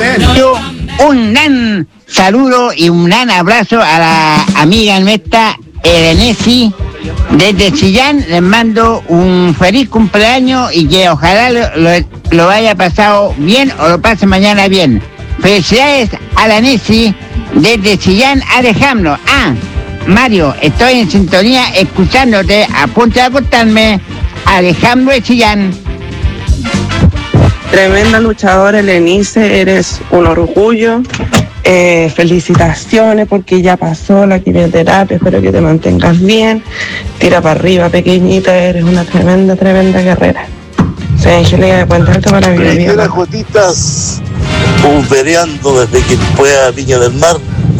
Un gran saludo y un gran abrazo a la amiga nuestra, Erenesi, desde Chillán. Les mando un feliz cumpleaños y que ojalá lo haya pasado bien o lo pase mañana bien. Felicidades a la Nesi desde Chillán, Alejandro. Mario, estoy en sintonía escuchándote, a punto de acostarme. Alejandro de Chillán. Tremenda luchadora, Elenice, eres un orgullo. Felicitaciones porque ya pasó la quimioterapia, espero que te mantengas bien. Tira para arriba, pequeñita, eres una tremenda guerrera. Soy Angélica de Puente Alto para vivir. Las gotitas pulvereando desde que fue a Viña del Mar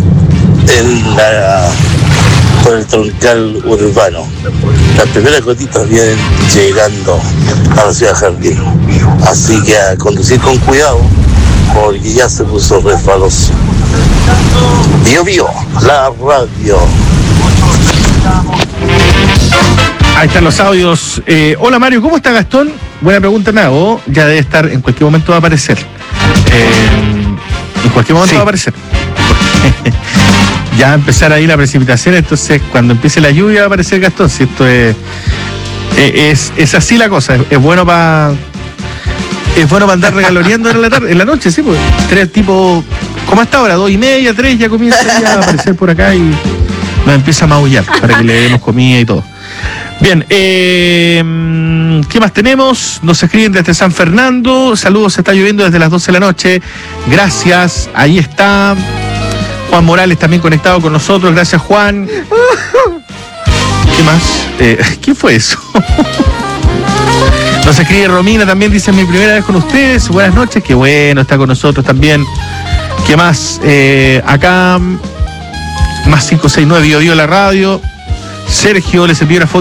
por el troncal urbano. Las primeras gotitas vienen llegando a la ciudad Jardín, así que a conducir con cuidado porque ya se puso resbaloso. Bio, la radio. Ahí están los audios. Hola Mario, ¿cómo está Gastón? Buena pregunta me hago. Ya debe estar, en cualquier momento va a aparecer. En cualquier momento va a aparecer. Ya va a empezar ahí la precipitación, entonces cuando empiece la lluvia va a aparecer Gastón. Si esto es así la cosa, es bueno para andar regaloneando en la noche, sí, pues. 3 tipos, como hasta ahora, 2:30, 3, ya comienza ya a aparecer por acá y nos empieza a maullar para que le demos comida y todo. Bien, ¿qué más tenemos? Nos escriben desde San Fernando. Saludos, está lloviendo desde las 12 de la noche. Gracias, ahí está. Juan Morales también conectado con nosotros. Gracias, Juan. ¿Qué más? ¿Qué fue eso? Nos escribe Romina también, dice: mi primera vez con ustedes. Buenas noches, qué bueno, está con nosotros también. ¿Qué más? Acá, más 569 Bio la radio. Sergio les envió una foto